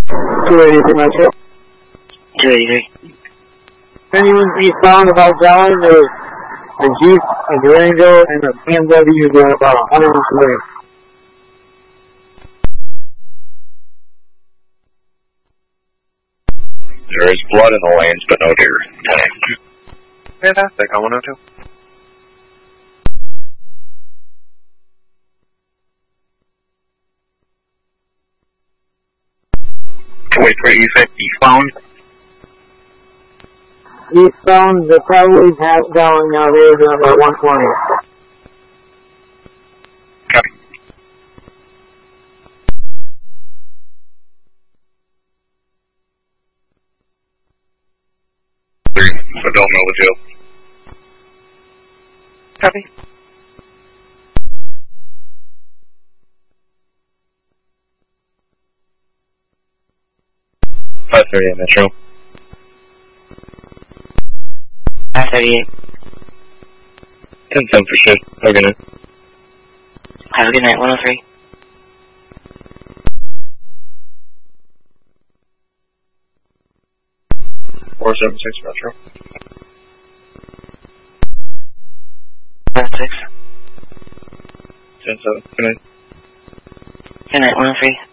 283 Metro. 283. Anyone eastbound about Valley, there's a Jeep, a Durango, and a BMW going about 103. There is blood in the lanes, but no deer. Fantastic, on 102. Wait for you said eastbound? Eastbound, they're probably going now, there's about 120. Copy. So don't know the deal. Copy. Five 38 Metro. 538. 10-7 for shit. Have a good night. Have a good night, 103. Four 76 Metro. 56. 10-7. Good night. Good night, 103.